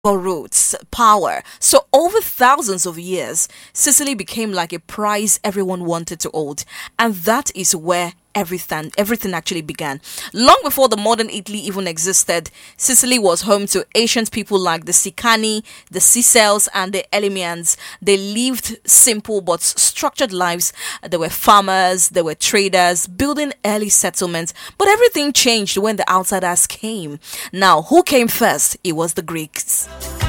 roots, power. So over thousands of years, Sicily became like a prize everyone wanted to hold, and that is where everything actually began. Long before the modern Italy even existed, Sicily was home to ancient people like the Sicani, the Sicels, and the Elymians. They lived simple but structured lives. They were farmers, they were traders, building early settlements. But everything changed when the outsiders came. Now, who came first? It was the Greeks.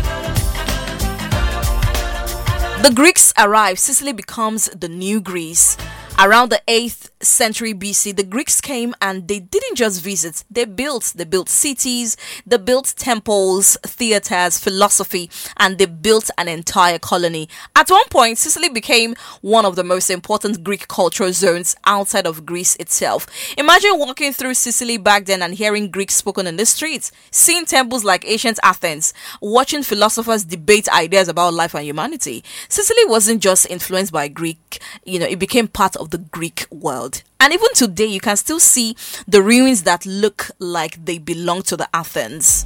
The Greeks arrive, Sicily becomes the new Greece. Around the 8th century BC, the Greeks came and they didn't just visit, they built cities, they built temples, theaters, philosophy, and they built an entire colony. At one point, Sicily became one of the most important Greek cultural zones outside of Greece itself. Imagine walking through Sicily back then and hearing Greek spoken in the streets, seeing temples like ancient Athens, watching philosophers debate ideas about life and humanity. Sicily wasn't just influenced by Greek, it became part of the Greek world. And even today, you can still see the ruins that look like they belong to the Athens.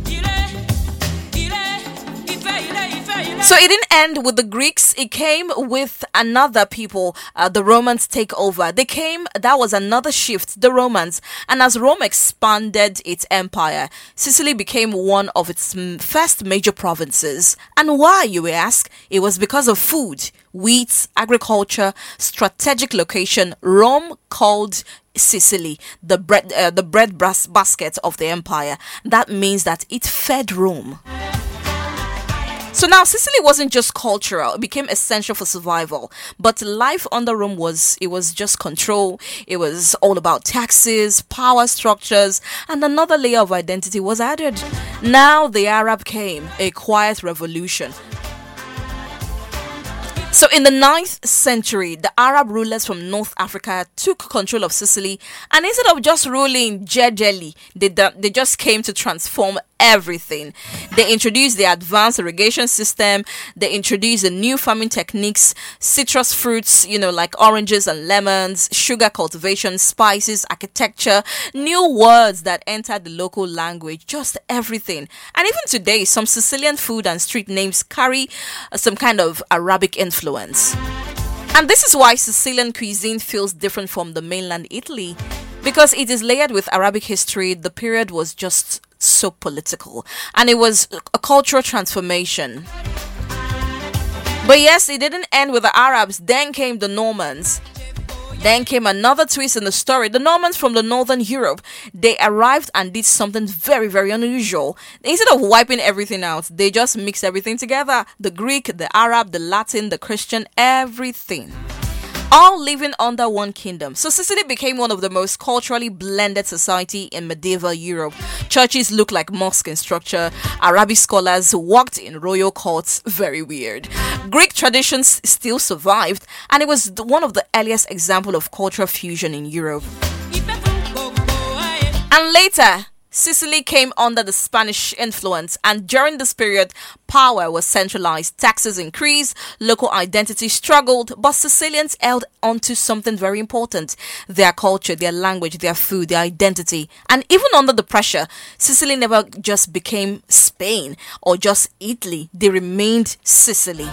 So it didn't end with the Greeks, it came with another people. The Romans take over. That was another shift, the Romans. And as Rome expanded its empire, Sicily became one of its first major provinces. And why, you may ask? It was because of food, wheat, agriculture, strategic location. Rome called Sicily the bread basket of the empire. That means that it fed Rome. So now Sicily wasn't just cultural, it became essential for survival. But life under Rome was just control. It was all about taxes, power structures, and another layer of identity was added. Now the Arab came, a quiet revolution. So in the 9th century, the Arab rulers from North Africa took control of Sicily, and instead of just ruling jejely, they just came to transform everything. They introduced the advanced irrigation system, they introduced the new farming techniques, citrus fruits, like oranges and lemons, sugar cultivation, spices, architecture, new words that entered the local language, just everything. And even today, some Sicilian food and street names carry some kind of Arabic influence. And this is why Sicilian cuisine feels different from the mainland Italy, because it is layered with Arabic history. The period was just so political, and it was a cultural transformation. But yes, it didn't end with the Arabs. Then came the Normans. Then came another twist in the story. The Normans from the northern Europe, they arrived and did something very, very unusual. Instead of wiping everything out, they just mixed everything together. The Greek, the Arab, the Latin, the Christian, everything. All living under one kingdom. So Sicily became one of the most culturally blended society in medieval Europe. Churches looked like mosques in structure. Arabic scholars walked in royal courts. Very weird. Greek traditions still survived, and it was one of the earliest examples of cultural fusion in Europe. And later, Sicily came under the Spanish influence, and during this period, power was centralized, taxes increased, local identity struggled, but Sicilians held onto something very important: their culture, their language, their food, their identity. And even under the pressure, Sicily never just became Spain or just Italy, they remained Sicily.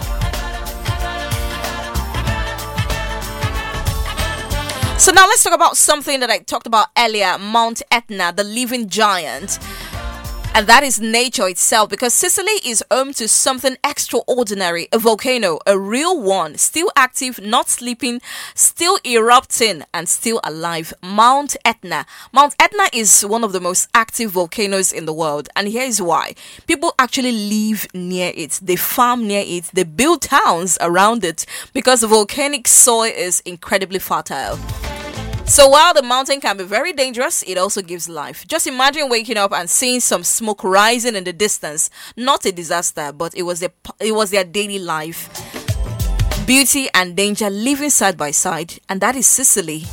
So now let's talk about something that I talked about earlier, Mount Etna, the living giant. And that is nature itself, because Sicily is home to something extraordinary, a volcano, a real one, still active, not sleeping, still erupting, and still alive. Mount Etna. Mount Etna is one of the most active volcanoes in the world, and here is why. People actually live near it, they farm near it, they build towns around it, because the volcanic soil is incredibly fertile. So while the mountain can be very dangerous, it also gives life. Just imagine waking up and seeing some smoke rising in the distance. Not a disaster, but it was their daily life. Beauty and danger living side by side, and that is Sicily.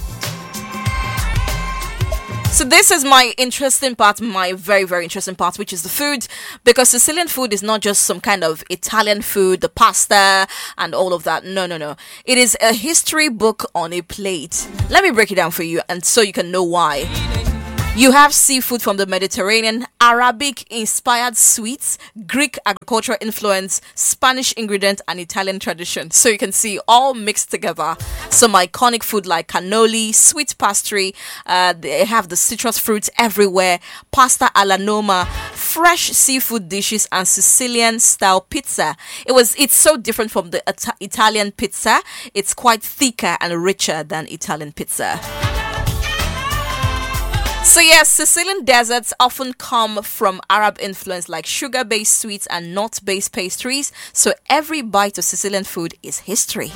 So this is my interesting part, my very, very interesting part, which is the food, because Sicilian food is not just some kind of Italian food, the pasta and all of that. No. It is a history book on a plate. Let me break it down for you, and so you can know why. You have seafood from the Mediterranean, Arabic-inspired sweets, Greek agricultural influence, Spanish ingredient, and Italian tradition. So you can see all mixed together. Some iconic food like cannoli, sweet pastry. They have the citrus fruits everywhere, pasta alla Noma, fresh seafood dishes, and Sicilian-style pizza. It's so different from the Italian pizza. It's quite thicker and richer than Italian pizza. So yes, Sicilian desserts often come from Arab influence like sugar-based sweets and nut-based pastries. So every bite of Sicilian food is history.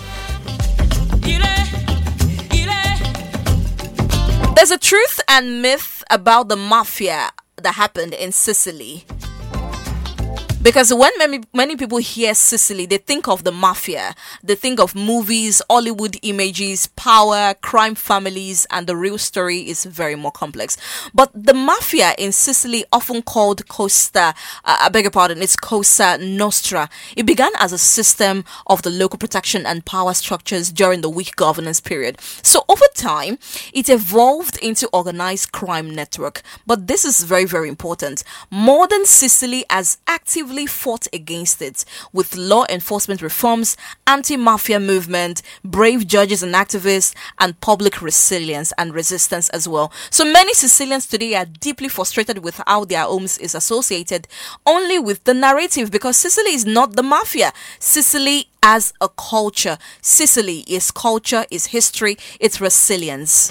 There's a truth and myth about the mafia that happened in Sicily. Because when many people hear Sicily, they think of the mafia. They think of movies, Hollywood images, power, crime families, and the real story is very more complex. But the mafia in Sicily, often called it's Cosa Nostra. It began as a system of the local protection and power structures during the weak governance period. So over time, it evolved into organized crime network. But this is very, very important. Modern Sicily has actively fought against it with law enforcement reforms, anti-mafia movement, brave judges and activists, and public resilience and resistance as well. So many Sicilians today are deeply frustrated with how their homes is associated only with the narrative, because Sicily is not the mafia. Sicily as a culture. Sicily is culture, is history, it's resilience.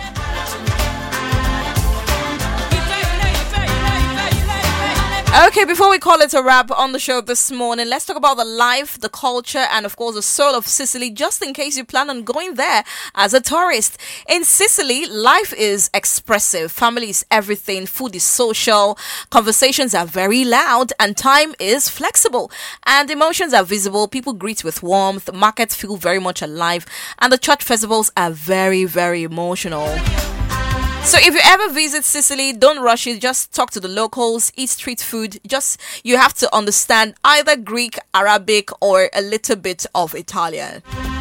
Okay, before we call it a wrap on the show this morning, let's talk about the life, the culture, and of course the soul of Sicily, just in case you plan on going there as a tourist. In Sicily, life is expressive, family is everything, food is social, conversations are very loud, and time is flexible, and emotions are visible. People greet with warmth, markets feel very much alive, and the church festivals are very, very emotional. So if you ever visit Sicily, don't rush it. Just talk to the locals, eat street food. You have to understand either Greek, Arabic, or a little bit of Italian.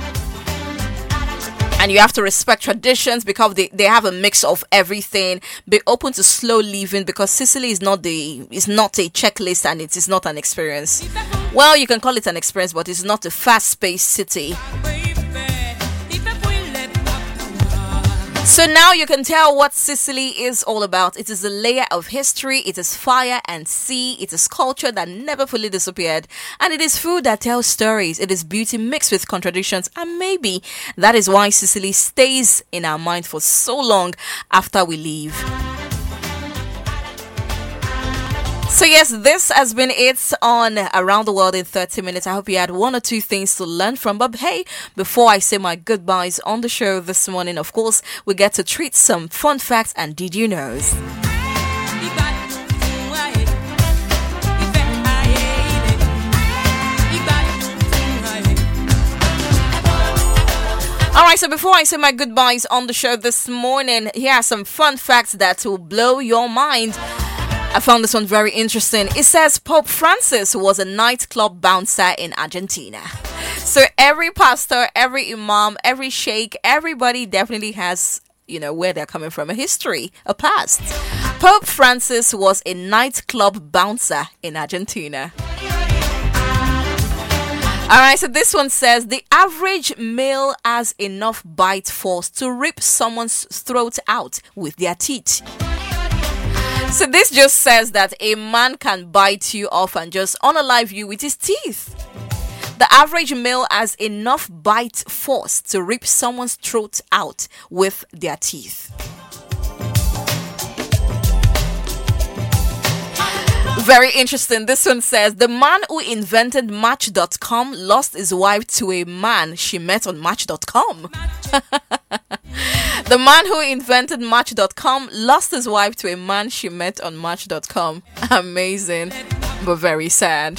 And you have to respect traditions because they have a mix of everything. Be open to slow living because Sicily is not a checklist and it is not an experience. Well, you can call it an experience, but it's not a fast-paced city. So now you can tell what Sicily is all about. It is a layer of history, it is fire and sea, it is culture that never fully disappeared, and it is food that tells stories. It is beauty mixed with contradictions, and maybe that is why Sicily stays in our mind for so long after we leave. So yes, this has been it on Around the World in 30 minutes. I hope you had one or two things to learn from. But hey, before I say my goodbyes on the show this morning, of course, we get to treat some fun facts and did you knows. Alright, so before I say my goodbyes on the show this morning, here are some fun facts that will blow your mind. I found this one very interesting. It says Pope Francis was a nightclub bouncer in Argentina. So every pastor, every imam, every sheikh, everybody definitely has, where they're coming from, a history, a past. Pope Francis was a nightclub bouncer in Argentina. Alright, so this one says the average male has enough bite force to rip someone's throat out with their teeth. So this just says that a man can bite you off and just unalive you with his teeth. The average male has enough bite force to rip someone's throat out with their teeth. Very interesting. This one says the man who invented Match.com lost his wife to a man she met on Match.com. The man who invented Match.com lost his wife to a man she met on Match.com. Amazing, but very sad.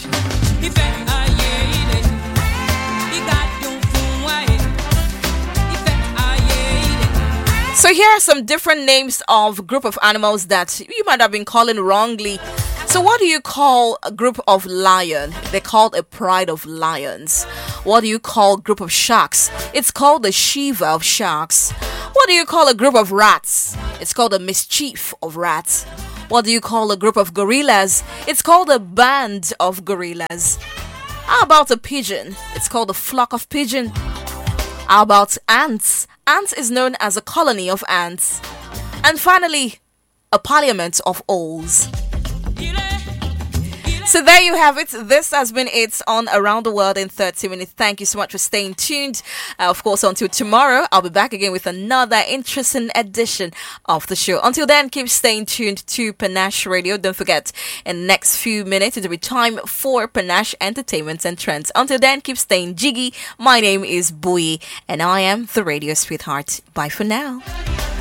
So here are some different names of group of animals that you might have been calling wrongly. So what do you call a group of lion? They're called a pride of lions. What do you call a group of sharks? It's called the Shiva of sharks. What do you call a group of rats? It's called a mischief of rats. What do you call a group of gorillas? It's called a band of gorillas. How about a pigeon? It's called a flock of pigeon. How about ants? Ants is known as a colony of ants. And finally, a parliament of owls. So there you have it. This has been it on Around the World in 30 minutes. Thank you so much for staying tuned. Of course, until tomorrow, I'll be back again with another interesting edition of the show. Until then, keep staying tuned to Panache Radio. Don't forget, in the next few minutes, it'll be time for Panache Entertainment and Trends. Until then, keep staying jiggy. My name is Bowie, and I am the radio sweetheart. Bye for now.